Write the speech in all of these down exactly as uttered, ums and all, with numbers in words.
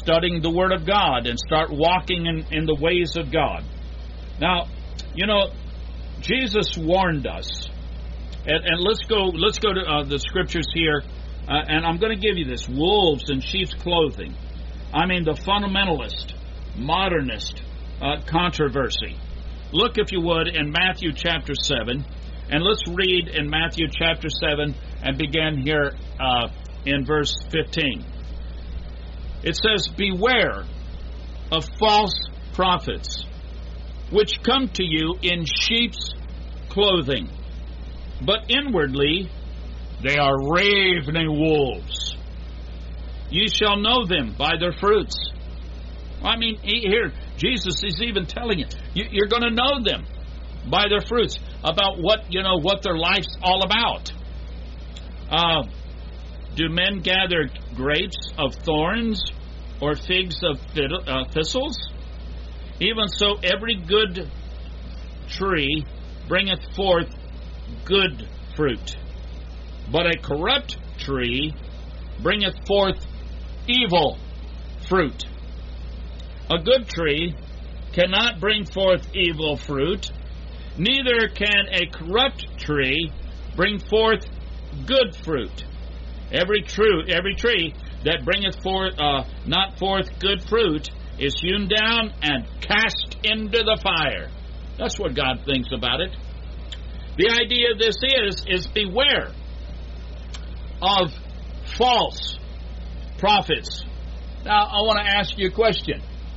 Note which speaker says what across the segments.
Speaker 1: studying the Word of God and start walking in, in the ways of God. Now, you know, Jesus warned us, and, and let's go let's go to uh, the Scriptures here, uh, and I'm going to give you this, wolves in sheep's clothing. I mean, the fundamentalist, modernist uh, controversy. Look, if you would, in Matthew chapter seven, and let's read in Matthew chapter seven and begin here uh, in verse fifteen. It says, "Beware of false prophets, which come to you in sheep's clothing, but inwardly they are ravening wolves. You shall know them by their fruits." I mean, here, Jesus is even telling you, you're going to know them by their fruits, about what, you know, what their life's all about. Uh, do men gather grapes of thorns or figs of uh, thistles? Even so, every good tree bringeth forth good fruit, but a corrupt tree bringeth forth evil fruit. A good tree cannot bring forth evil fruit, neither can a corrupt tree bring forth good fruit. Every true, every tree that bringeth forth uh, not forth good fruit is hewn down and cast into the fire. That's what God thinks about it. The idea of this is, is beware of false prophets. Now, I want to ask you a question.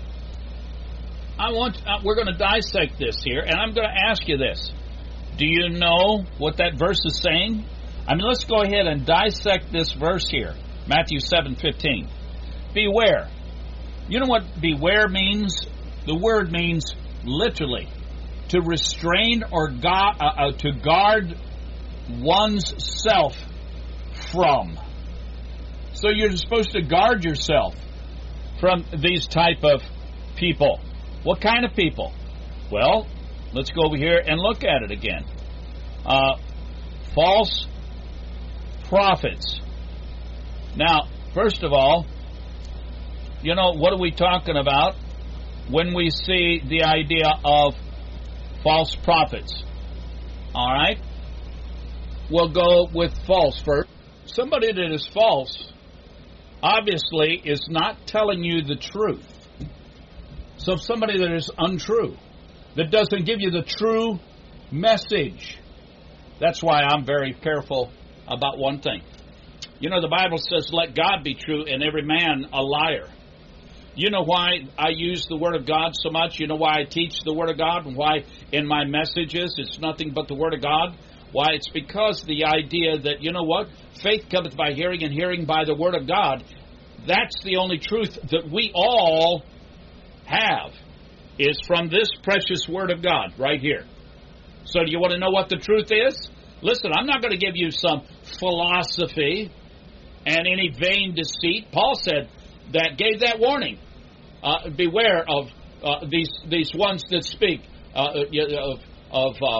Speaker 1: I want, uh, we're going to dissect this here, and I'm going to ask you this. Do you know what that verse is saying? I mean, let's go ahead and dissect this verse here, Matthew seven fifteen. Beware. You know what beware means? The word means literally to restrain or gu- uh, uh, to guard one's self from. So you're supposed to guard yourself from these type of people. What kind of people? Well, let's go over here and look at it again. Uh, false prophets. Now, first of all, you know, what are we talking about when we see the idea of false prophets? All right? We'll go with false first. Somebody that is false, obviously, is not telling you the truth. So somebody that is untrue, that doesn't give you the true message. That's why I'm very careful about one thing. You know, the Bible says, let God be true and every man a liar. You know why I use the Word of God so much? You know why I teach the Word of God and why in my messages it's nothing but the Word of God? Why? It's because the idea that, you know what? Faith cometh by hearing and hearing by the Word of God. That's the only truth that we all have, is from this precious Word of God right here. So do you want to know what the truth is? Listen, I'm not going to give you some philosophy and any vain deceit. Paul said that, gave that warning. Uh, beware of uh, these these ones that speak uh, of, of uh,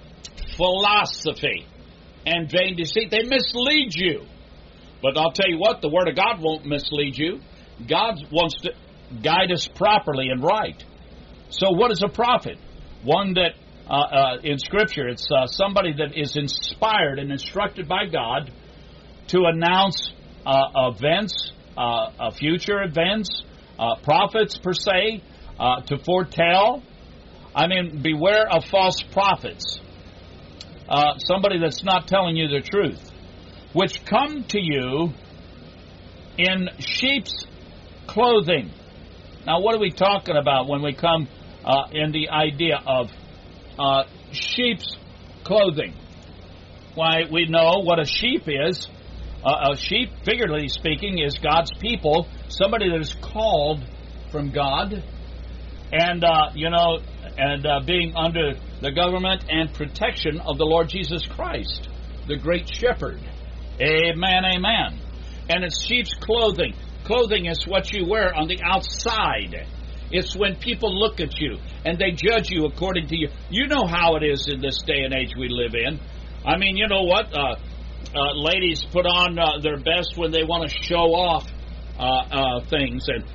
Speaker 1: philosophy and vain deceit. They mislead you. But I'll tell you what, the Word of God won't mislead you. God wants to guide us properly and right. So what is a prophet? One that, uh, uh, in Scripture, it's uh, somebody that is inspired and instructed by God to announce uh, events, uh, uh, future events, uh, prophets per se, uh, to foretell. I mean, beware of false prophets. Uh, somebody that's not telling you the truth, which come to you in sheep's clothing. Now, what are we talking about when we come uh, in the idea of uh, sheep's clothing? Why, we know what a sheep is. Uh, a sheep, figuratively speaking, is God's people, somebody that is called from God, and, uh, you know, and uh, being under the government and protection of the Lord Jesus Christ, the great shepherd. Amen, amen. And it's sheep's clothing. Clothing is what you wear on the outside. It's when people look at you and they judge you according to you. You know how it is in this day and age we live in. I mean, you know what? Uh, uh, ladies put on uh, their best when they want to show off uh, uh, things. And